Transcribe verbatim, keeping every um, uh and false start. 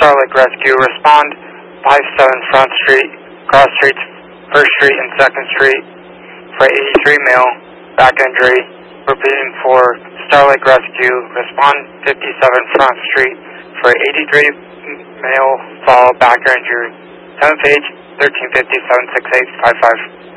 Star Lake Rescue, respond five seven Front Street, cross streets first Street and second Street for eighty-three male, back injury. Repeating for Star Lake Rescue, respond fifty-seven Front Street for eighty-three male, fall, back injury. seventh page, thirteen fifty, seven six eight five five.